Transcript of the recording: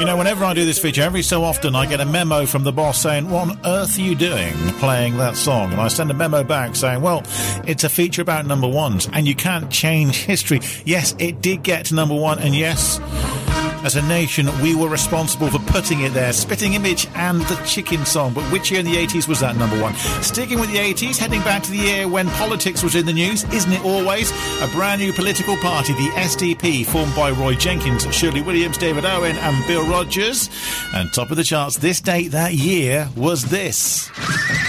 You know, whenever I do this feature, every so often I get a memo from the boss saying, what on earth are you doing playing that song? And I send a memo back saying, well, it's a feature about number ones and you can't change history. Yes, it did get to number one, and yes, as a nation, we were responsible for putting it there. Spitting Image and the Chicken Song. But which year in the 80s was that number one? Sticking with the 80s, heading back to the year when politics was in the news, isn't it always? A brand new political party, the SDP, formed by Roy Jenkins, Shirley Williams, David Owen and Bill Rogers. And top of the charts this date that year was this.